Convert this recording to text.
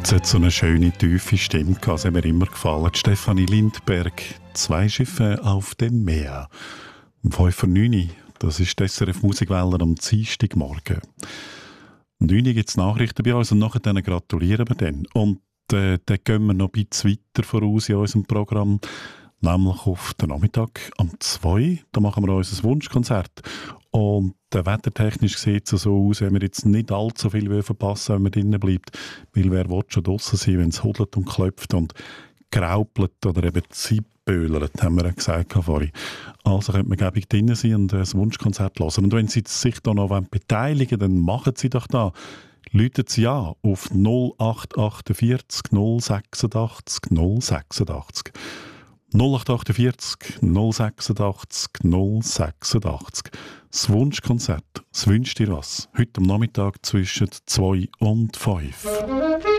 Es hat so eine schöne, tiefe Stimme gehabt, das hat mir immer gefallen. Stefanie Lindberg, «Zwei Schiffe auf dem Meer». Um 5:09 Uhr, das ist die SRF Musikwelle am Dienstagmorgen. Um 9 Uhr gibt es Nachrichten bei uns und nachher dann gratulieren wir dann. Und dann gehen wir noch ein bisschen weiter voraus in unserem Programm, nämlich auf den Nachmittag am 2. Da machen wir unser Wunschkonzert. Und wettertechnisch sieht es so aus, wenn wir jetzt nicht allzu viel verpassen, wenn man drinnen bleibt. Weil wer will schon draussen sein, wenn es hudelt und klopft und graupelt oder eben zippöhlert, haben wir ja gesagt vorhin. Also könnte man gäbig drinnen sein und ein Wunschkonzert hören. Und wenn Sie sich da noch beteiligen wollen, dann machen Sie doch da. Rufen Sie an auf 0848 086 086. 0848 086 086. Das Wunschkonzert. Es wünscht dir was. Heute am Nachmittag zwischen 2 und 5.